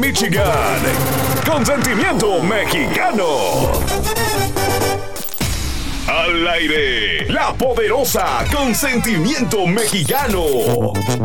Michigan. Consentimiento mexicano. Al aire, la poderosa Consentimiento Mexicano.